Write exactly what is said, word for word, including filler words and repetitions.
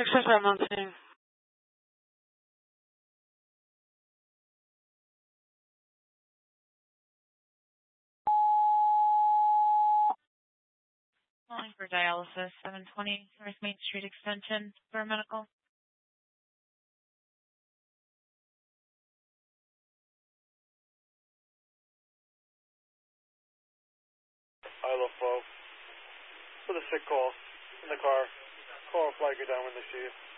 six four seven on scene. Calling for dialysis, seven twenty North Main Street Extension for medical. Hello, folks. For the sick call in the car, call a flag down when they see you.